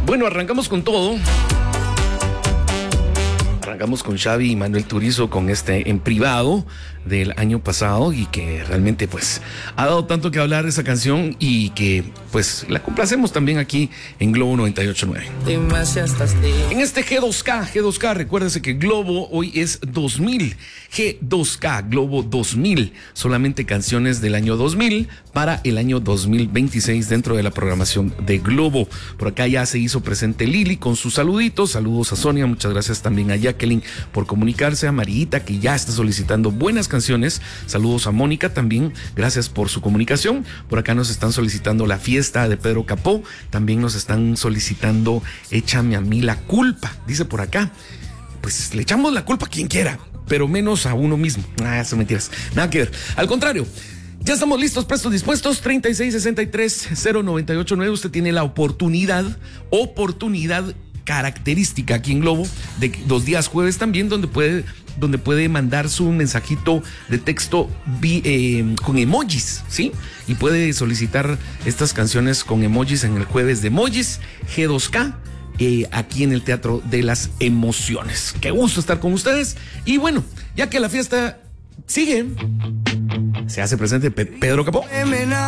Bueno, arrancamos con todo. Arrancamos con Xavi y Manuel Turizo con En Privado del año pasado, y que realmente pues ha dado tanto que hablar esa canción, y que pues la complacemos también aquí en Globo 98.9. En G2K, recuérdese que Globo hoy es 2000, G2K, Globo 2000, solamente canciones del año 2000 para el año 2026 dentro de la programación de Globo. Por acá ya se hizo presente Lili con sus saluditos. Saludos a Sonia, muchas gracias también a Jacqueline por comunicarse, a Marita, que ya está solicitando buenas canciones. Saludos a Mónica también, gracias por su comunicación. Por acá nos están solicitando La Fiesta de Pedro Capó, también nos están solicitando Échame a mí la culpa, dice por acá. Pues le echamos la culpa a quien quiera, pero menos a uno mismo. Son mentiras, nada que ver. Al contrario, ya estamos listos, prestos, dispuestos. 36630989. Usted tiene la oportunidad característica aquí en Globo de los días jueves también, donde puede mandar su mensajito de texto con emojis, ¿sí? Y puede solicitar estas canciones con emojis en el jueves de emojis G2K, aquí en el Teatro de las Emociones. Qué gusto estar con ustedes. Y bueno, ya que la fiesta sigue, se hace presente Pedro Capó.